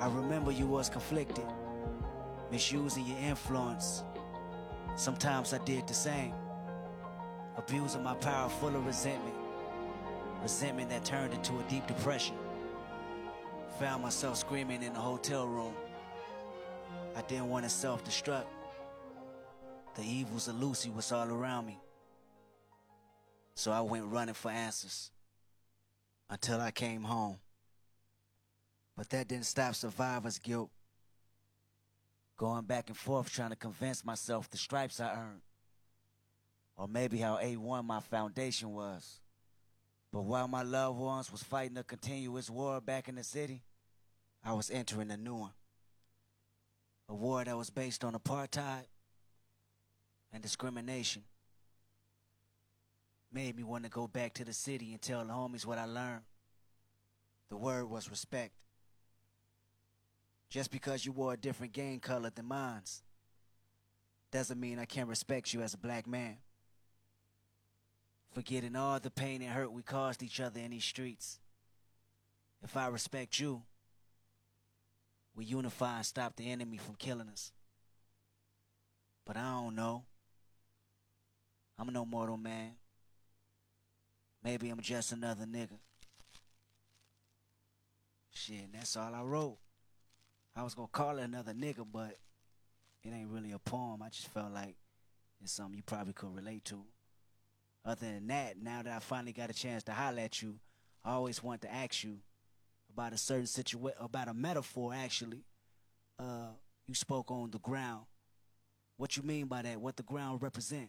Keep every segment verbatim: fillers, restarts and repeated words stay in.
I remember you was conflicted, misusing your influence. Sometimes I did the same, abusing my power full of resentment. Resentment that turned into a deep depression. Found myself screaming in the hotel room. I didn't want to self-destruct. The evils of Lucy was all around me. So I went running for answers until I came home. But that didn't stop survivor's guilt. Going back and forth trying to convince myself the stripes I earned. Or maybe how A one my foundation was. But while my loved ones was fighting a continuous war back in the city, I was entering a new one. A war that was based on apartheid and discrimination. Made me want to go back to the city and tell the homies what I learned. The word was respect. Just because you wore a different gang color than mine doesn't mean I can't respect you as a black man. Forgetting all the pain and hurt we caused each other in these streets. If I respect you, we unify and stop the enemy from killing us. But I don't know. I'm no mortal man. Maybe I'm just another nigga. Shit, and that's all I wrote. I was gonna call it another nigga, but it ain't really a poem. I just felt like it's something you probably could relate to. Other than that, now that I finally got a chance to holler at you, I always want to ask you about a certain situation, about a metaphor actually. Uh, you spoke on the ground. What you mean by that? What the ground represent?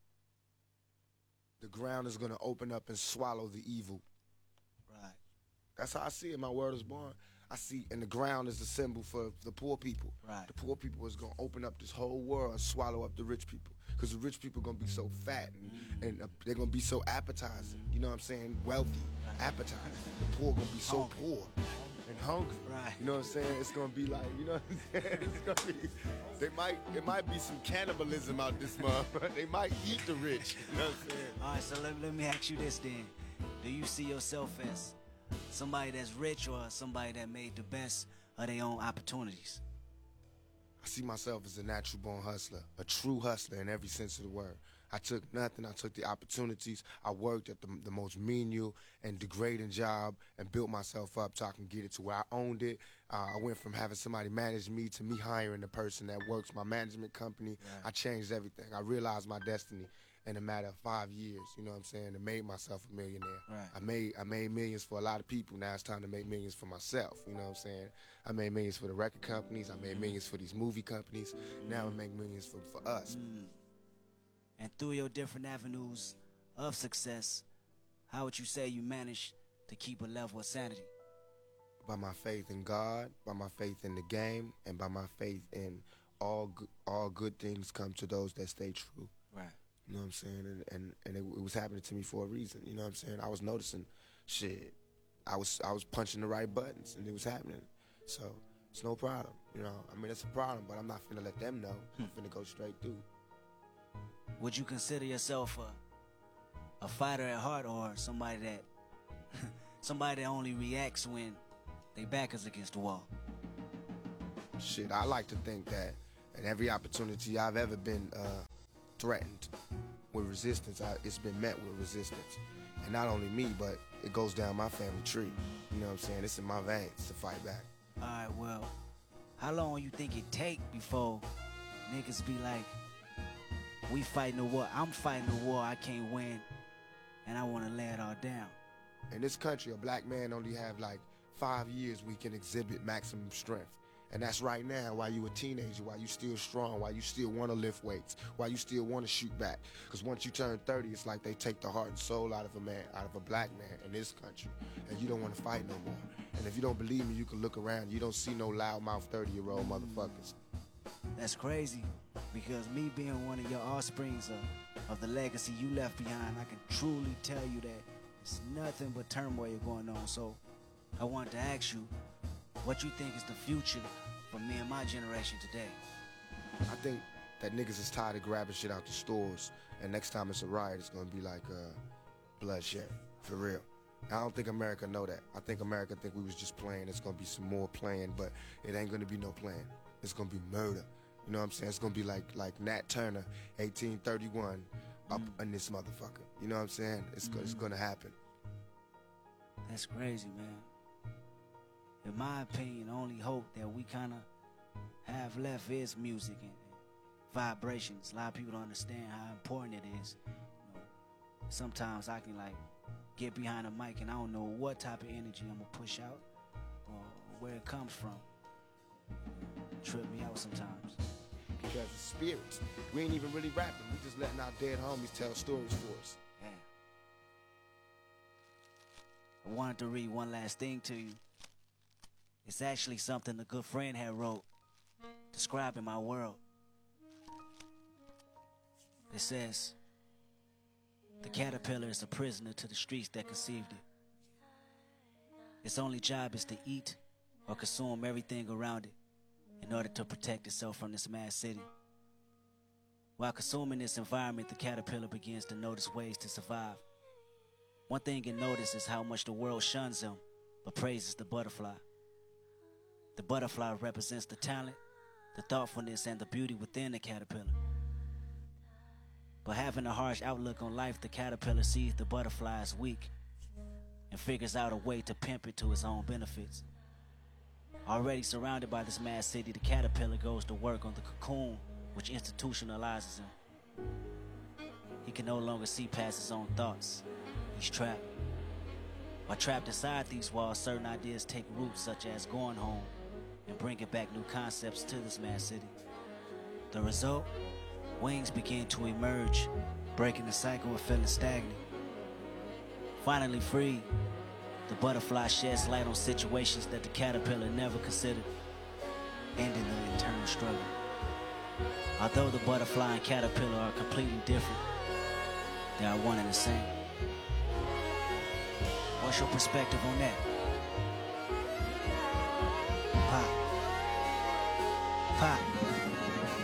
The ground is gonna open up and swallow the evil. Right. That's how I see it. My word is born. I see, and the ground is the symbol for the poor people. Right. The poor people is gonna open up this whole world and swallow up the rich people, because the rich people gonna be so fat and, mm-hmm. and uh, they're gonna be so appetizing. You know what I'm saying? Wealthy, right. Appetizing. The poor gonna be so hungry. Poor and hungry. Right. You know what I'm saying? It's gonna be like, you know what I'm saying? It's gonna be. They might. It might be some cannibalism out this month. They might eat the rich. You know what I'm saying? All right. So let, let me ask you this then: do you see yourself as somebody that's rich or somebody that made the best of their own opportunities? I see myself as a natural born hustler, a true hustler in every sense of the word. I took nothing, I took the opportunities. I worked at the, the most menial and degrading job and built myself up so I can get it to where I owned it. Uh, I went from having somebody manage me to me hiring the person that works my management company. Yeah. I changed everything. I realized my destiny in a matter of five years, you know what I'm saying, and made myself a millionaire. Right. I made I made millions for a lot of people. Now it's time to make millions for myself, you know what I'm saying? I made millions for the record companies. I made millions for these movie companies. Now I make millions for, for us. Mm. And through your different avenues of success, how would you say you managed to keep a level of sanity? By my faith in God, by my faith in the game, and by my faith in all good, all good things come to those that stay true. Right. You know what I'm saying? And and, and it, it was happening to me for a reason. You know what I'm saying? I was noticing shit. I was I was punching the right buttons, and it was happening. So it's no problem. You know, I mean, it's a problem, but I'm not finna let them know. I'm finna go straight through. Would you consider yourself a a fighter at heart, or somebody that somebody that only reacts when they back is against the wall? Shit, I like to think that at every opportunity I've ever been uh, threatened with resistance, I, it's been met with resistance. And not only me, but it goes down my family tree. You know what I'm saying? It's in my veins to fight back. All right, well, how long you think it take before niggas be like, we fighting a war, I'm fighting a war I can't win, and I want to lay it all down? In this country, a black man only have like five years we can exhibit maximum strength. And that's right now, while you a teenager, while you still strong, while you still want to lift weights, while you still want to shoot back. Because once you turn thirty, it's like they take the heart and soul out of a man, out of a black man in this country. And you don't want to fight no more. And if you don't believe me, you can look around. You don't see no loudmouth thirty-year-old motherfuckers. That's crazy, because me being one of your offsprings of, of the legacy you left behind, I can truly tell you that it's nothing but turmoil going on. So I wanted to ask you, what you think is the future for me and my generation today? I think that niggas is tired of grabbing shit out the stores, and next time it's a riot, it's gonna be like uh, bloodshed, for real. I don't think America know that. I think America think we was just playing. It's gonna be some more playing, but it ain't gonna be no playing. It's gonna be murder. You know what I'm saying? It's gonna be like like Nat Turner, eighteen thirty-one, up Mm. in this motherfucker. You know what I'm saying? It's go- it's Mhm. gonna happen. That's crazy, man. In my opinion, the only hope that we kind of have left is music and, and vibrations. A lot of people don't understand how important it is. You know, sometimes I can like get behind a mic and I don't know what type of energy I'm gonna push out or where it comes from. Trip me out sometimes. Because it's spirits. We ain't even really rapping. We just letting our dead homies tell stories for us. Yeah. I wanted to read one last thing to you. It's actually something a good friend had wrote, describing my world. It says, the caterpillar is a prisoner to the streets that conceived it. Its only job is to eat or consume everything around it in order to protect itself from this mad city. While consuming this environment, the caterpillar begins to notice ways to survive. One thing it notices is how much the world shuns him, but praises the butterfly. The butterfly represents the talent, the thoughtfulness, and the beauty within the caterpillar. But having a harsh outlook on life, the caterpillar sees the butterfly as weak and figures out a way to pimp it to his own benefits. Already surrounded by this mad city, the caterpillar goes to work on the cocoon, which institutionalizes him. He can no longer see past his own thoughts. He's trapped. While trapped inside these walls, certain ideas take root, such as going home and bringing back new concepts to this mad city. The result? Wings begin to emerge, breaking the cycle of feeling stagnant. Finally freed, the butterfly sheds light on situations that the caterpillar never considered, ending the internal struggle. Although the butterfly and caterpillar are completely different, they are one and the same. What's your perspective on that? Pop. Pop.